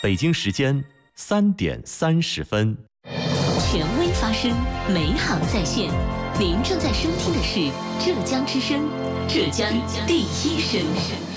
北京时间3点30分。 权威发声，美好在线。您正在收听的是浙江之声，浙江第一声。